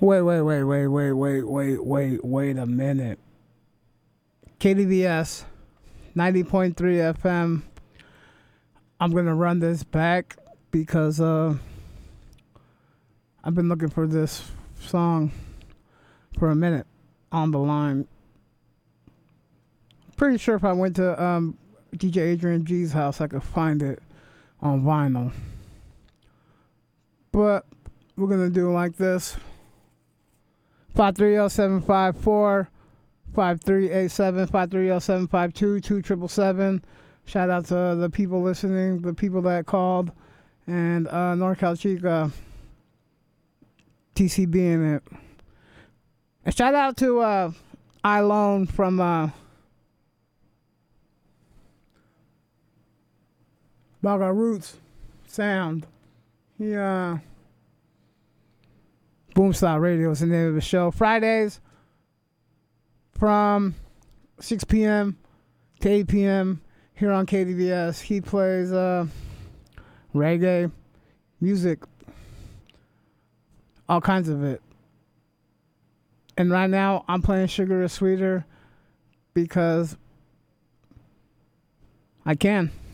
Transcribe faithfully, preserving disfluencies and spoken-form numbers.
Wait, wait, wait, wait, wait, wait, wait, wait, wait a minute. K D V S ninety point three F M. I'm gonna run this back because uh, I've been looking for this song for a minute on the line. Pretty sure if I went to um, D J Adrian G's house, I could find it on vinyl. But we're gonna do it like this. five three zero seven five four five three eight seven, five three zero seven five two two seven seven. Shout out to the people listening, the people that called, and uh, NorCal Chica, T C B in it. And shout out to uh, iLone from uh, Baga Roots Sound. He, uh, Boomstyle Radio is the name of the show. Fridays from six p.m. to eight p.m. here on K D V S. He plays uh, reggae music, all kinds of it. And right now, I'm playing Sugar is Sweeter because I can.